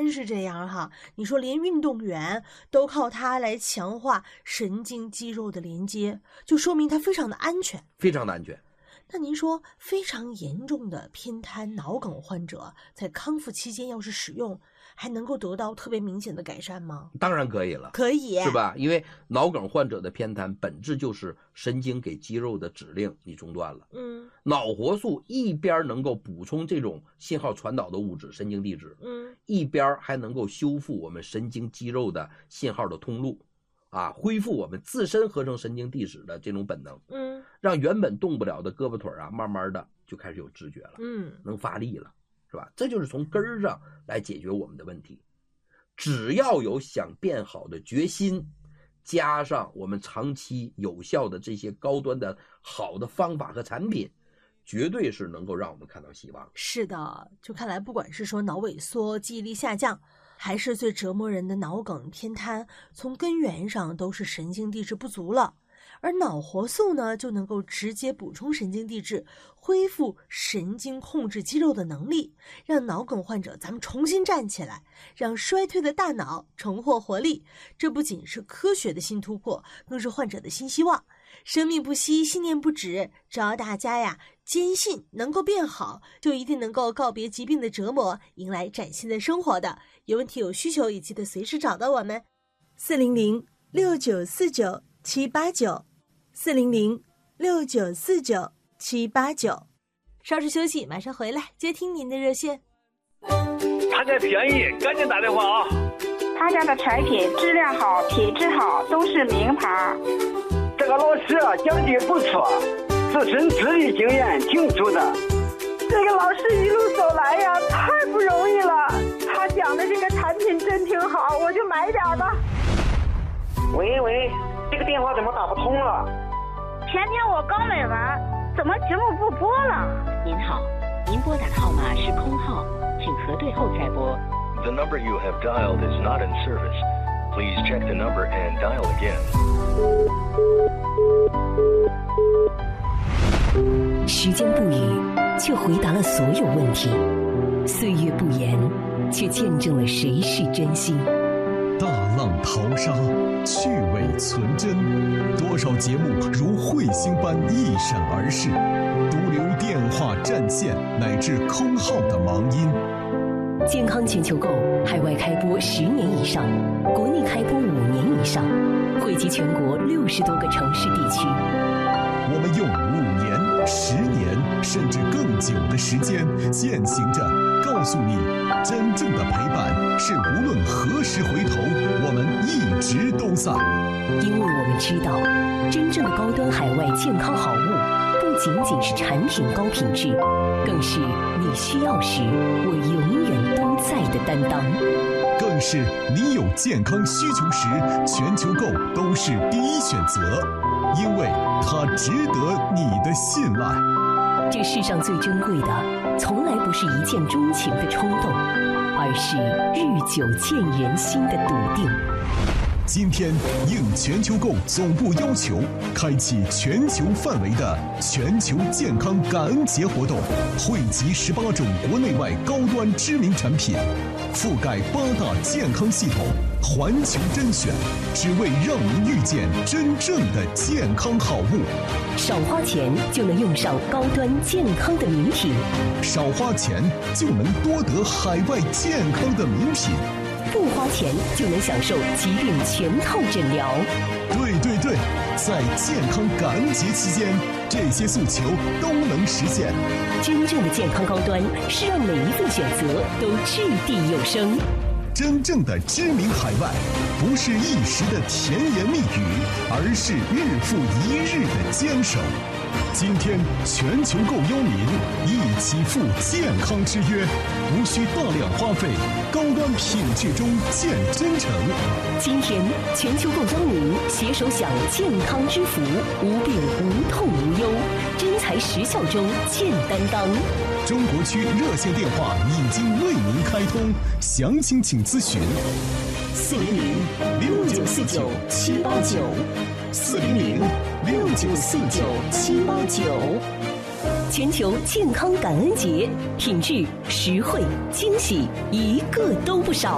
真是这样哈。你说连运动员都靠它来强化神经肌肉的连接，就说明它非常的安全， 非常的安全。 那您说非常严重的偏瘫脑梗患者在康复期间要是使用，还能够得到特别明显的改善吗？ 当然可以了， 可以， 是吧？因为脑梗患者的偏瘫本质就是神经给肌肉的指令你中断了。脑活素一边能够补充这种信号传导的物质神经递质，一边还能够修复我们神经肌肉的信号的通路。恢复我们自身合成神经递质的这种本能，让原本动不了的胳膊腿慢慢的就开始有知觉了，能发力了，是吧？这就是从根儿上来解决我们的问题。只要有想变好的决心，加上我们长期有效的这些高端的好的方法和产品，绝对是能够让我们看到希望。 是的，就看来不管是说脑萎缩、记忆力下降，还是最折磨人的脑梗偏瘫，从根源上都是神经递质不足了。而脑活素呢，就能够直接补充神经递质，恢复神经控制肌肉的能力，让脑梗患者咱们重新站起来，让衰退的大脑重获活力。这不仅是科学的新突破，更是患者的新希望。生命不息，信念不止，只要大家呀坚信能够变好，就一定能够告别疾病的折磨，迎来崭新的生活的。有问题有需求也记得随时找到我们，400-6949-789，400-6949-789。稍事休息，马上回来接听您的热线。 他家便宜，赶紧打电话啊！ 他家的产品质量好，品质好，都是名牌。 这个老师讲的不错，自身资历经验挺足的。 这个老师一路走来呀，太不容易了。他讲的这个产品真挺好，我就买点吧。 喂，这个电话怎么打不通了？ 前天我刚买完，怎么节目不播了？ 您好，您拨打的号码是空号，请核对后再拨。 The number you have dialed is not in service. Please check the number and dial again. 时间不语，却回答了所有问题；岁月不言，却见证了谁是真心。 大浪淘沙，趣味存真，多少节目如彗星般一闪而逝，独留电话占线乃至空号的忙音。 健康全球购海外开播10年以上，国内开播5年以上，惠及全国60多个城市地区。 我们用5年、10年甚至更久的时间，践行着告诉你，真正的陪伴是无论何时回头，我们一直都在。 因为我们知道，真正的高端海外健康好物，不仅仅是产品高品质，更是你需要时我永远都在的担当， 更是你有健康需求时，全球购都是第一选择，因为它值得你的信赖。 这世上最珍贵的，从来不是一见钟情的冲动，而是日久见人心的笃定。 今天应全球购总部要求，开启全球范围的全球健康感恩节活动，汇集18种国内外高端知名产品，覆盖8大健康系统，环球甄选，只为让您遇见真正的健康好物。 少花钱就能用上高端健康的名品， 少花钱就能多得海外健康的名品， 不花钱就能享受疾病全套诊疗。 对，在健康感恩节期间，这些诉求都能实现。 真正的健康高端是让每一份选择都掷地有声。 真正的知名海外，不是一时的甜言蜜语，而是日复一日的坚守。今天全球购邀您一起赴健康之约，无需大量花费，高端品质中见真诚。 今天全球购邀您携手享健康之福，无病无痛无忧，真材实效中见担当。 中国区热线电话已经为您开通，详情请咨询 400-6949-789，400-6949-789。全球健康感恩节，品质、实惠、惊喜，一个都不少。